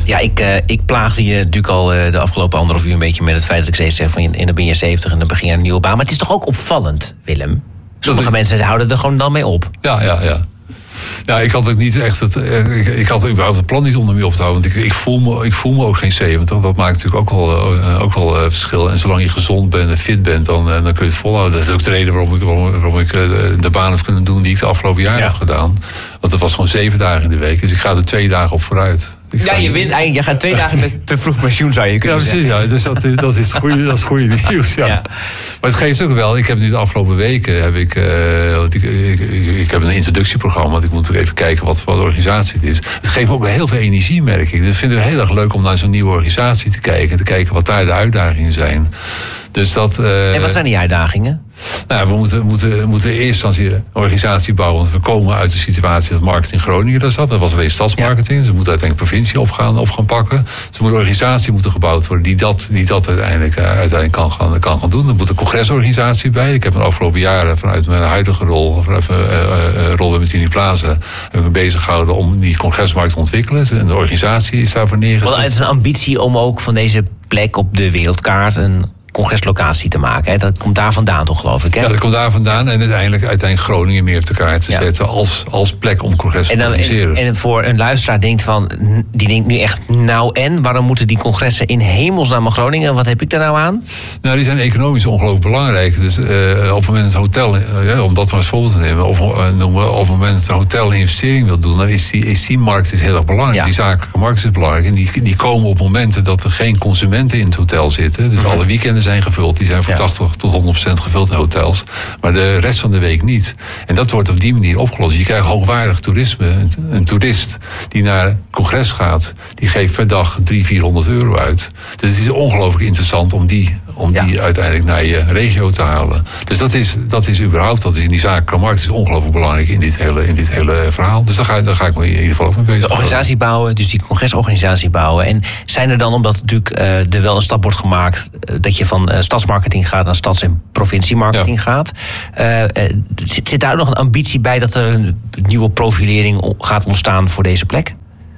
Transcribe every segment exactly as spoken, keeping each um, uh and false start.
Ja, ik, uh, ik plaagde je natuurlijk al uh, de afgelopen anderhalf uur een beetje met het feit dat ik steeds zeg van en dan ben je zeventig en dan begin je een nieuwe baan. Maar het is toch ook opvallend, Willem? Sommige dat mensen houden er gewoon dan mee op. Ja, ja, ja. Ja, ik had ook niet echt het. Ik, ik had überhaupt het plan niet om ermee op te houden. Want ik, ik, voel me, ik voel me ook geen zeventig. Dat maakt natuurlijk ook wel, uh, ook wel uh, verschil. En zolang je gezond bent en fit bent, dan, uh, dan kun je het volhouden. Dat is ook de reden waarom ik, waarom, waarom ik uh, de baan heb kunnen doen die ik de afgelopen jaren ja. heb gedaan. Want het was gewoon zeven dagen in de week. Dus ik ga er twee dagen op vooruit. Ik ja, je wint eigenlijk. Je gaat twee dagen met te vroeg pensioen, zou je kunnen ja, zeggen. Ja, dus dat, dat is goede, dat is goede nieuws. Ja. Ja. Maar het geeft ook wel. Ik heb nu de afgelopen weken heb ik, uh, ik, ik, ik, ik heb een introductieprogramma. Want ik moet natuurlijk even kijken wat voor organisatie het is. Het geeft ook heel veel energie, merk ik. Dus ik vind het heel erg leuk om naar zo'n nieuwe organisatie te kijken. En te kijken wat daar de uitdagingen zijn. Dus dat, uh, en wat zijn die uitdagingen? Nou, we moeten, moeten, moeten in eerste instantie een organisatie bouwen. Want we komen uit de situatie dat Marketing Groningen daar zat. Dat was alleen stadsmarketing. Ja. Ze moeten uiteindelijk provincie op gaan, op gaan pakken. Dus er moet een organisatie moeten gebouwd worden die dat, die dat uiteindelijk, uh, uiteindelijk kan, gaan, kan gaan doen. Er moet een congresorganisatie bij. Ik heb de afgelopen jaren vanuit mijn huidige rol, vanuit mijn uh, uh, rol bij Martini Plaza, heb ik me bezig gehouden om die congresmarkt te ontwikkelen. En de organisatie is daarvoor neergezet. Wel, het is een ambitie om ook van deze plek op de wereldkaart een congreslocatie te maken. Hè? Dat komt daar vandaan toch, geloof ik. Hè? Ja, dat komt daar vandaan. En uiteindelijk, uiteindelijk Groningen meer op de kaart te ja. zetten als, als plek om congres te organiseren. En, en voor een luisteraar denkt van, die denkt nu echt, nou en? Waarom moeten die congressen in hemelsnaam Groningen? Wat heb ik daar nou aan? Nou, die zijn economisch ongelooflijk belangrijk. Dus uh, op het moment een hotel, uh, ja, om dat maar als voorbeeld te nemen, op, uh, noemen, op het moment een hotel een investering wil doen, dan is die, is die markt is heel erg belangrijk. Ja. Die zakelijke markt is belangrijk. En die, die komen op momenten dat er geen consumenten in het hotel zitten. Dus mm-hmm. alle weekenden zijn gevuld. Die zijn voor ja. tachtig tot honderd procent gevuld in hotels. Maar de rest van de week niet. En dat wordt op die manier opgelost. Je krijgt hoogwaardig toerisme. Een, een toerist die naar een congres gaat, die geeft per dag driehonderd, vierhonderd euro uit. Dus het is ongelooflijk interessant om die, om ja. die uiteindelijk naar je regio te halen. Dus dat is, dat is überhaupt, dat is in die zakelijke markt is ongelooflijk belangrijk in dit hele, in dit hele verhaal. Dus daar ga, daar ga ik me in ieder geval ook mee bezig. De organisatie bouwen, dus die congresorganisatie bouwen. En zijn er dan, omdat natuurlijk uh, er wel een stap wordt gemaakt, uh, dat je van uh, stadsmarketing gaat naar stads- en provinciemarketing ja. gaat. Uh, uh, zit, zit daar nog een ambitie bij dat er een nieuwe profilering gaat ontstaan voor deze plek?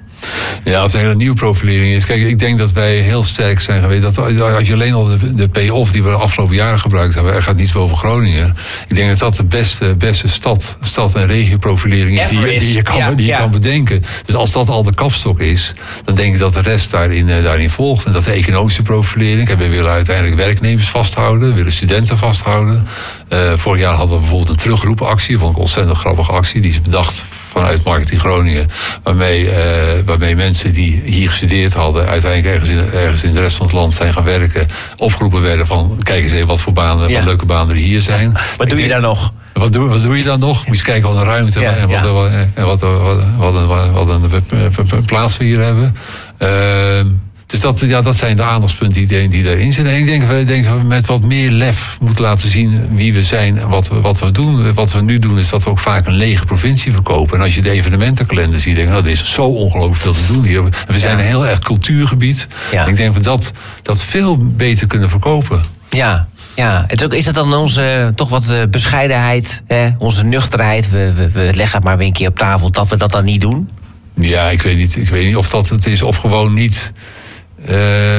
Ja, of het een hele nieuwe profilering is. Kijk, ik denk dat wij heel sterk zijn geweest. Dat als je alleen al de, de pay-off die we de afgelopen jaren gebruikt hebben, er gaat niets boven Groningen. Ik denk dat dat de beste, beste stad, stad- en regioprofilering is die, die je, kan, ja, die je ja. kan bedenken. Dus als dat al de kapstok is, dan denk ik dat de rest daarin, daarin volgt. En dat de economische profilering. We willen uiteindelijk werknemers vasthouden, we willen studenten vasthouden. Uh, vorig jaar hadden we bijvoorbeeld een terugroepactie, vond ik een ontzettend grappige actie. Die is bedacht vanuit Marketing Groningen. Waarmee, uh, waarmee mensen die hier gestudeerd hadden, uiteindelijk ergens in, ergens in de rest van het land zijn gaan werken, opgeroepen werden van, kijk eens even wat voor banen, ja. wat leuke banen er hier zijn. Wat doe denk, je daar nog? Wat doe, wat doe je dan nog? Moet je eens kijken wat een ruimte ja, en wat, ja. wat, en wat, wat, wat, wat, wat een plaats we hier hebben. Uh, Dus dat, ja, dat zijn de aandachtspunten die, die daarin zitten. En ik denk, we, denk dat we met wat meer lef moeten laten zien wie we zijn en wat we, wat we doen. Wat we nu doen is dat we ook vaak een lege provincie verkopen. En als je de evenementenkalender ziet, denk je, nou, er is zo ongelooflijk veel te doen hier. En we zijn ja. een heel erg cultuurgebied. Ja. En ik denk dat we dat, dat veel beter kunnen verkopen. Ja. Ja, is dat dan onze toch wat bescheidenheid, hè? Onze nuchterheid? We, we, we leggen het maar weer een keer op tafel dat we dat dan niet doen? Ja, ik weet niet, ik weet niet of dat het is of gewoon niet. Uh,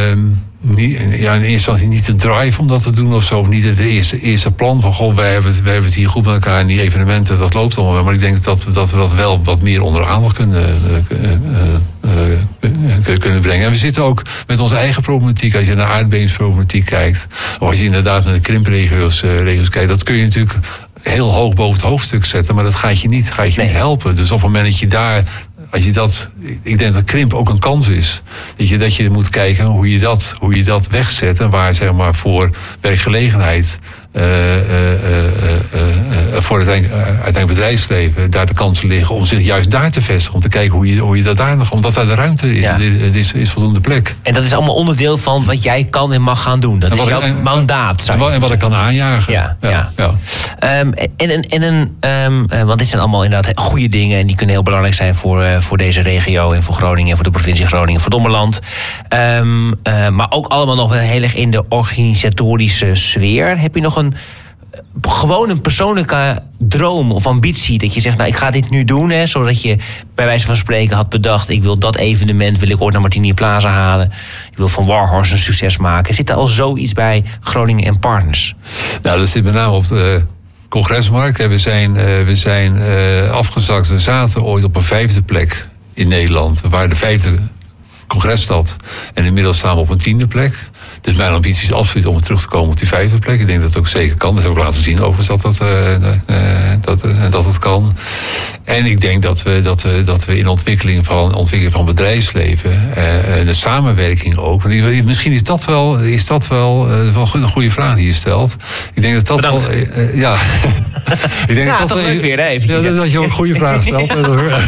niet, ja, in eerste instantie niet de drive om dat te doen of zo. Of niet het eerste, eerste plan van, goh, wij hebben, het, wij hebben het hier goed met elkaar en die evenementen, dat loopt allemaal wel. Maar ik denk dat, dat we dat wel wat meer onder aandacht kunnen, uh, uh, uh, kunnen brengen. En we zitten ook met onze eigen problematiek. Als je naar aardbevingsproblematiek kijkt, of als je inderdaad naar de krimpregio's uh, regio's kijkt, dat kun je natuurlijk heel hoog boven het hoofdstuk zetten, maar dat gaat je niet, gaat je nee. niet helpen. Dus op het moment dat je daar, als je dat, ik denk dat krimp ook een kans is. Dat je, dat je moet kijken hoe je dat, hoe je dat wegzet en waar, zeg maar, voor werkgelegenheid, uh, uh, uh, uh, uh, voor het uiteindelijk bedrijfsleven daar de kansen liggen om zich juist daar te vestigen, om te kijken hoe je, hoe je dat daar nog, omdat daar de ruimte is. Ja. Het is, is voldoende plek. En dat is allemaal onderdeel van wat jij kan en mag gaan doen. Dat en is jouw ik, mandaat. En, en, en wat ik kan aanjagen. Ja, ja. ja. ja. Um, en en, en een, um, want dit zijn allemaal inderdaad goede dingen en die kunnen heel belangrijk zijn voor, uh, voor deze regio en voor Groningen en voor de provincie Groningen, voor Dommerland. Um, uh, maar ook allemaal nog wel heel erg in de organisatorische sfeer. Heb je nog een gewoon een persoonlijke droom of ambitie. Dat je zegt, nou, ik ga dit nu doen. Hè, zodat je bij wijze van spreken had bedacht, ik wil dat evenement, wil ik ooit naar Martini Plaza halen. Ik wil van Warhorse een succes maken. Zit er al zoiets bij Groningen en Partners? Nou, dat zit met name op de Congresmarkt. We zijn, we zijn afgezakt. We zaten ooit op een vijfde plek in Nederland. We waren de vijfde congresstad. En inmiddels staan we op een tiende plek. Dus mijn ambitie is absoluut om terug te komen op die vijfde plek. Ik denk dat het ook zeker kan. Dat heb ik laten zien overigens dat, dat, uh, uh, dat, uh, dat het kan. En ik denk dat we, dat we, dat we in de ontwikkeling van, ontwikkeling van bedrijfsleven... Uh, en de samenwerking ook... Want misschien is dat wel, is dat wel, uh, wel een goede vraag die je stelt. Ik denk dat dat Bedankt. wel... Uh, ja. ik denk ja, dat dat wel, leuk weer, hè, eventjes. Ja, dat je ook een goede vraag stelt. Ja.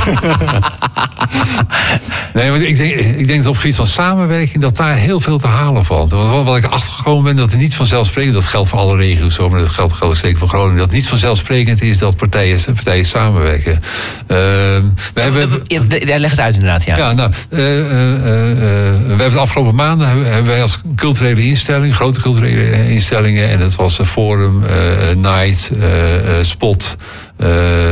Nee, maar ik denk, ik denk dat op het gebied van samenwerking... dat daar heel veel te halen valt. Wat, wat ik achtergekomen ben, dat het niet vanzelfsprekend... dat geldt voor alle regio's, maar dat geldt, geldt zeker voor Groningen... dat het niet vanzelfsprekend is dat partijen, partijen samenwerken. Uh, we hebben, ja, leg het uit inderdaad, ja. Ja, nou, uh, uh, uh, we hebben de afgelopen maanden... hebben, hebben wij als culturele instelling, grote culturele instellingen... en dat was Forum, uh, Night, uh, uh, Spot... Uh,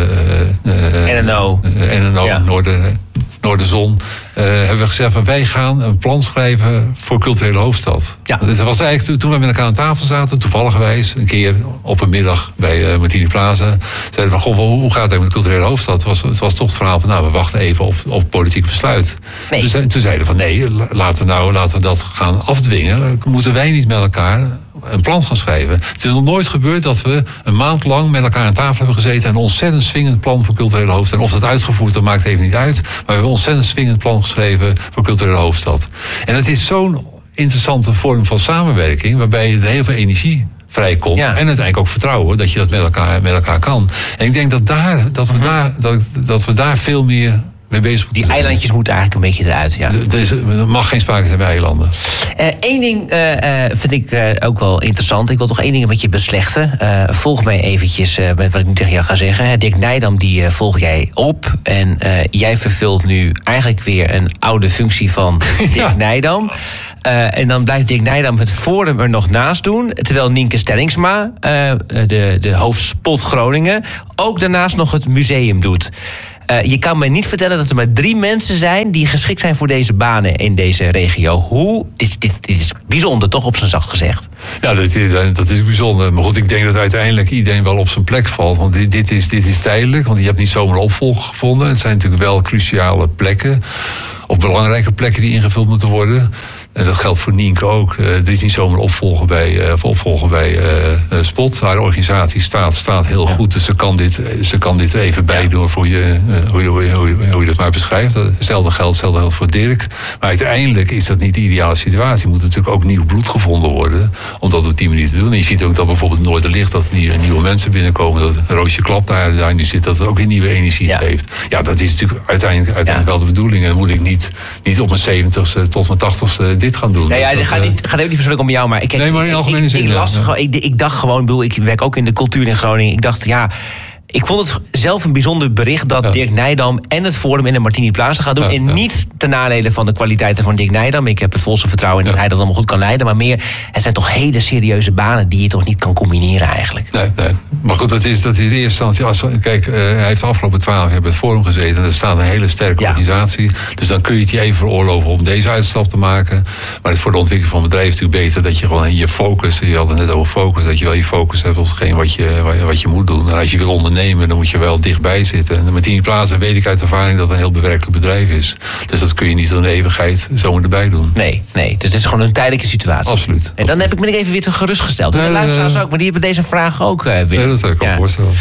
uh, N N O. Uh, N N O, ja. Noorden... Noorderzon, uh, hebben we gezegd van wij gaan een plan schrijven voor culturele hoofdstad. Ja. Dus dat was eigenlijk toen we met elkaar aan tafel zaten, toevalligerwijs een keer op een middag bij uh, Martini Plaza, zeiden we van goh, hoe gaat het met de culturele hoofdstad? Het was, het was toch het verhaal van nou, we wachten even op, op politiek besluit. Nee. Toen, toen zeiden we van nee, laten we nou laten we dat gaan afdwingen. Moeten wij niet met elkaar een plan gaan schrijven. Het is nog nooit gebeurd dat we een maand lang met elkaar aan tafel hebben gezeten en een ontzettend swingend plan voor culturele hoofdstad. En of dat uitgevoerd, dat maakt even niet uit. Maar we hebben een ontzettend swingend plan geschreven voor culturele hoofdstad. En het is zo'n interessante vorm van samenwerking, waarbij er heel veel energie vrijkomt. Ja. En uiteindelijk ook vertrouwen dat je dat met elkaar, met elkaar kan. En ik denk dat, daar, dat, we, mm-hmm. daar, dat, dat we daar veel meer mee bezig moeten Die zijn. Eilandjes moeten eigenlijk een beetje eruit, ja. Er, is, er mag geen sprake zijn bij eilanden. Eén uh, ding uh, uh, vind ik uh, ook wel interessant. Ik wil toch één ding een beetje beslechten. Uh, volg mij eventjes uh, met wat ik nu tegen jou ga zeggen. Dirk Nijdam, die uh, volg jij op. En uh, jij vervult nu eigenlijk weer een oude functie van Dirk ja. Nijdam. Uh, en dan blijft Dirk Nijdam het Forum er nog naast doen. Terwijl Nienke Stellingsma, uh, de, de hoofdspot Groningen, ook daarnaast nog het museum doet. Uh, je kan me niet vertellen dat er maar drie mensen zijn die geschikt zijn voor deze banen in deze regio. Hoe? Dit, dit, dit is bijzonder, toch op zijn zacht gezegd. Ja, dat, dat is bijzonder. Maar goed, ik denk dat uiteindelijk iedereen wel op zijn plek valt. Want dit, dit, is, dit is tijdelijk, want je hebt niet zomaar een opvolger gevonden. Het zijn natuurlijk wel cruciale plekken. Of belangrijke plekken die ingevuld moeten worden. En dat geldt voor Nienke ook. Uh, er is niet zomaar opvolger bij, uh, opvolger bij uh, uh, Spot. Haar organisatie staat, staat heel ja. goed. Dus ze kan dit, ze kan dit er even bij doen voor je, uh, hoe, je, hoe, je, hoe, je, hoe je dat maar beschrijft. Hetzelfde geldt, hetzelfde geldt voor Dirk. Maar uiteindelijk is dat niet de ideale situatie. Er moet natuurlijk ook nieuw bloed gevonden worden. Om dat op die manier te doen. En je ziet ook dat bijvoorbeeld Noorderlicht, dat nieuwe, nieuwe mensen binnenkomen. Dat Roosje Klap daar, daar nu zit, dat het ook weer nieuwe energie ja. geeft. Ja, dat is natuurlijk uiteindelijk, uiteindelijk ja. wel de bedoeling. En dan moet ik niet, niet op mijn zeventigste tot mijn tachtigste dit gaan doen. Nee, ja, dit gaat, niet, gaat even niet persoonlijk om jou, maar ik, nee, maar in algemene ik, zin. Ik, ik, las, ja. gewoon, ik, ik dacht gewoon, ik, bedoel, ik werk ook in de cultuur in Groningen. Ik dacht, ja, ik vond het zelf een bijzonder bericht dat ja. Dirk Nijdam en het Forum in de Martini Plaza gaat doen. Ja, en ja. niet ten nadele van de kwaliteiten van Dirk Nijdam. Ik heb het volste vertrouwen in ja. dat hij dat allemaal goed kan leiden. Maar meer, het zijn toch hele serieuze banen die je toch niet kan combineren eigenlijk. Nee, nee. Maar goed, dat is, dat is in eerste instantie. Als, kijk, uh, hij heeft de afgelopen twaalf jaar bij het Forum gezeten. En er staat een hele sterke ja. organisatie. Dus dan kun je het je even veroorloven om deze uitstap te maken. Maar voor de ontwikkeling van het bedrijf is het natuurlijk beter dat je gewoon je focus. Je had het net over focus. Dat je wel je focus hebt op hetgeen wat je, wat je moet doen. En als je wil ondernemen, dan moet je wel dichtbij zitten. En de Martini Plaza weet ik uit ervaring dat het een heel bewerkelijk bedrijf is. Dus dat kun je niet in de eeuwigheid zomaar erbij doen. Nee, nee. Dus het is gewoon een tijdelijke situatie. Absoluut. En dan absoluut. heb ik me even weer te gerustgesteld. En de luisteraars ook, maar die hebben deze vraag ook uh, weer. Nee, dat zou ik ja. al voorstellen.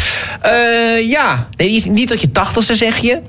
Uh, ja, nee, niet tot je tachtigste zeg je.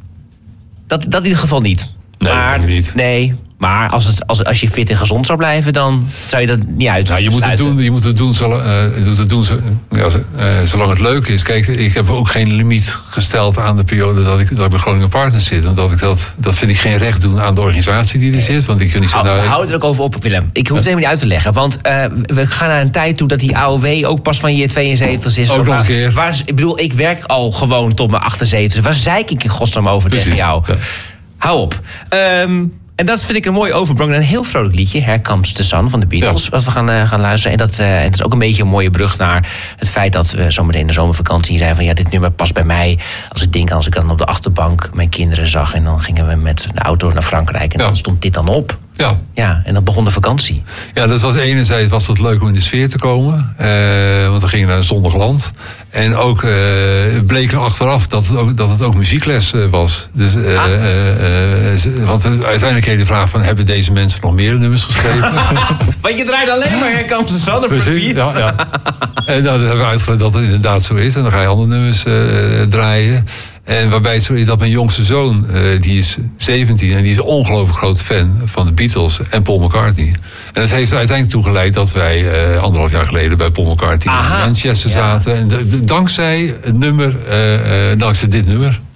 Dat, dat in ieder geval niet. Nee, maar, dat denk ik niet. Nee, maar als, het, als, als je fit en gezond zou blijven, dan zou je dat niet uit. Nou, je moet het doen, je moet het doen, zolang, uh, het doen ja, uh, zolang het leuk is. Kijk, ik heb ook geen limiet gesteld aan de periode dat ik, dat ik bij Groningen Partners zit. Want dat, ik dat, dat vind ik geen recht doen aan de organisatie die er nee. zit. Want ik kan niet zeggen, nou, hou er ook over op, Willem. Ik hoef het helemaal niet uit te leggen. Want uh, we gaan naar een tijd toe dat die A O W ook pas van je tweeënzeventig is. Ook nog een keer. Waar, ik bedoel, ik werk al gewoon tot mijn achtenzeventig. Waar zeik ik in godsnaam over Precies, tegen jou? Ja. Hou op. Um, En dat vind ik een mooi overbrug naar een heel vrolijk liedje. Here Comes the Sun van de Beatles. Ja. Wat we gaan, uh, gaan luisteren. En dat, uh, en dat is ook een beetje een mooie brug naar het feit dat we zometeen in de zomervakantie zeiden van ja, dit nummer past bij mij. Als ik denk, als ik dan op de achterbank mijn kinderen zag. En dan gingen we met de auto naar Frankrijk. En ja. dan stond dit dan op. Ja. ja, en dan begon de vakantie. Ja, dat was enerzijds was het leuk om in de sfeer te komen. Uh, want we gingen naar een zonnig land. En ook uh, bleek er achteraf dat het ook, dat het ook muziekles uh, was. Dus, uh, ah. uh, uh, want uh, uiteindelijk kreeg je de vraag van, hebben deze mensen nog meer nummers geschreven? Want je draait alleen maar Here Comes the Sun. Precies, ja, ja. En nou, dan hebben we uitgelegd dat het inderdaad zo is. En dan ga je andere nummers uh, draaien. En waarbij het zo is dat mijn jongste zoon, uh, die is zeventien... en die is een ongelooflijk groot fan van de Beatles en Paul McCartney. En dat heeft er uiteindelijk toe geleid dat wij uh, anderhalf jaar geleden bij Paul McCartney Aha, in Manchester ja. zaten. En de, de, dankzij het nummer, uh, uh, dankzij dit nummer...